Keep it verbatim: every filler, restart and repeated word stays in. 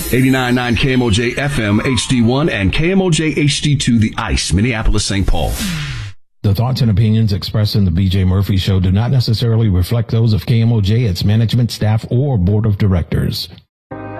eighty-nine point nine K M O J F M H D one and K M O J H D two, The Ice, Minneapolis, Saint Paul. The thoughts and opinions expressed in the B J Murphy Show do not necessarily reflect those of K M O J, its management, staff, or board of directors.